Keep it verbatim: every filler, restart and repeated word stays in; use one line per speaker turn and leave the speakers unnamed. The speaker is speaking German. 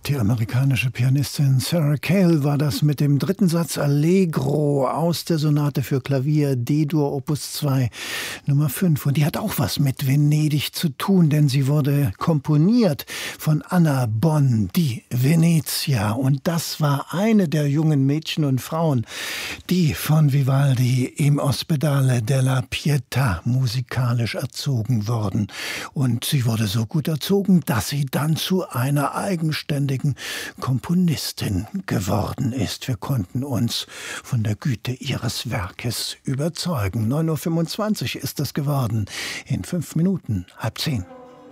Die amerikanische Pianistin Sarah Cale war das mit dem dritten Satz Allegro aus der Sonate für Klavier D-Dur Opus zwei Nummer fünf. Und die hat auch was mit Venedig zu tun, denn sie wurde komponiert von Anna Bonn, die Venezia. Und das war eine der jungen Mädchen und Frauen, die von Vivaldi im Ospedale della Pietà musikalisch erzogen wurden. Und sie wurde so gut erzogen, dass sie dann zu einer eigenständigen Komponistin geworden ist. Wir konnten uns von der Güte ihres Werkes überzeugen. neun Uhr fünfundzwanzig ist es geworden. In fünf Minuten, halb zehn.